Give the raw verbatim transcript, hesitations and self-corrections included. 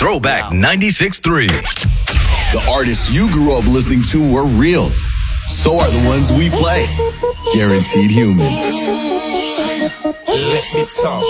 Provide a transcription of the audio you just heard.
Throwback ninety-six three. The artists you grew up listening to were real. So are the ones we play. Guaranteed Human. Let me talk.